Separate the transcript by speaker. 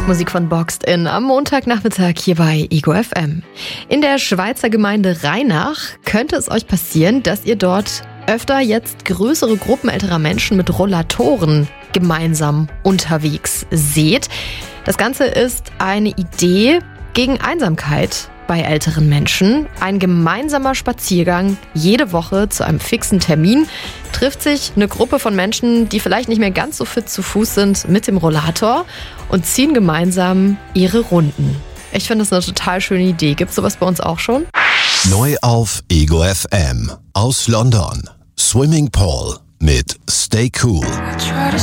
Speaker 1: Musik von Boxed In am Montagnachmittag hier bei Ego FM. In der Schweizer Gemeinde Rheinach könnte es euch passieren, dass ihr dort öfter jetzt größere Gruppen älterer Menschen mit Rollatoren gemeinsam unterwegs seht. Das Ganze ist eine Idee gegen Einsamkeit bei älteren Menschen. Ein gemeinsamer Spaziergang jede Woche zu einem fixen Termin. Trifft sich eine Gruppe von Menschen, die vielleicht nicht mehr ganz so fit zu Fuß sind, mit dem Rollator und ziehen gemeinsam ihre Runden. Ich finde das eine total schöne Idee. Gibt es sowas bei uns auch schon?
Speaker 2: Neu auf Ego FM aus London. Swimming Pool mit Stay Cool.